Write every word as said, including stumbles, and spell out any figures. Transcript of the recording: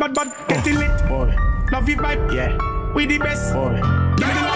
bad, bad, getting lit. Boy. Love you vibe, Yeah. we the best. Boy. Give me the